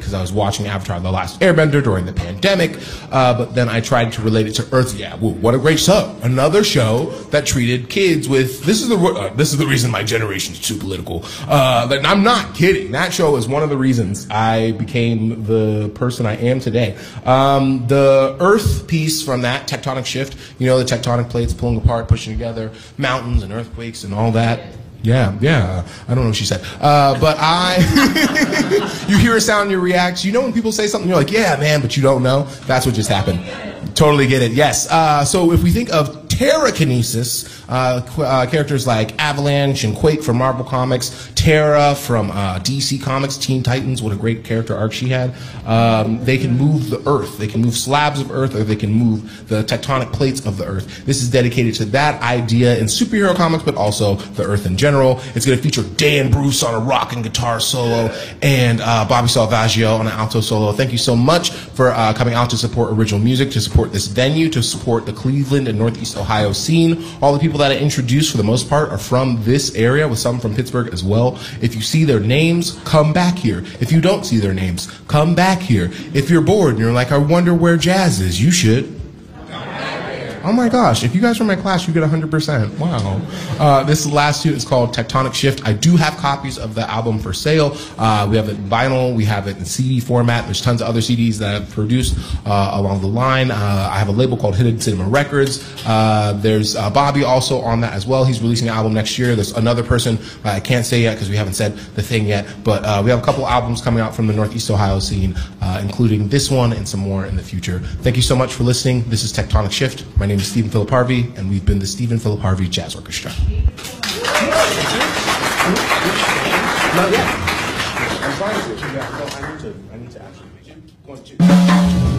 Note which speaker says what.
Speaker 1: because I was watching Avatar: The Last Airbender during the pandemic, but then I tried to relate it to Earth. Yeah, woo, what a great show! Another show that treated kids with this is the reason my generation's too political. I'm not kidding. That show is one of the reasons I became the person I am today. The Earth piece from that tectonic shift, you know, the tectonic plates pulling apart, pushing together, mountains and earthquakes and all that. Yeah. I don't know what she said. But you hear a sound, you react. You know when people say something, you're like, yeah, man, but you don't know? That's what just happened. Totally get it, yes. So if we think of Terrakinesis, characters like Avalanche and Quake from Marvel Comics, Terra from DC Comics, Teen Titans, what a great character arc she had. They can move the Earth. They can move slabs of Earth, or they can move the tectonic plates of the Earth. This is dedicated to that idea in superhero comics, but also the Earth in general. It's going to feature Dan Bruce on a rock and guitar solo, and Bobby Salvaggio on an alto solo. Thank you so much for coming out to support original music, to support this venue, to support the Cleveland and Northeast Ohio scene. All the people that I introduced, for the most part, are from this area, with some from Pittsburgh as well. If you see their names, come back here. If you don't see their names, come back here. If you're bored and you're like, I wonder where jazz is, you should. Oh my gosh, if you guys are in my class, you get 100%. Wow. This last suit is called Tectonic Shift. I do have copies of the album for sale. We have it in vinyl, we have it in CD format. There's tons of other CDs that I've produced along the line. I have a label called Hidden Cinema Records. There's Bobby also on that as well. He's releasing an album next year. There's another person I can't say yet because we haven't said the thing yet, but we have a couple albums coming out from the Northeast Ohio scene, including this one and some more in the future. Thank you so much for listening. This is Tectonic Shift. My name is Stephen Philip Harvey, and we've been the Stephen Philip Harvey Jazz Orchestra. Not yet. I'm trying to. I need to actually.